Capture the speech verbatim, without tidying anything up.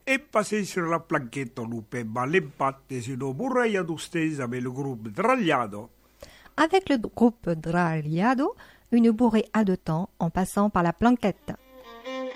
Et passer sur la planquette on peut l'empate sur nos murailles d'ustes avec le groupe Dragliado. Avec le groupe Dragliado, une bourrée à deux temps en passant par la planquette.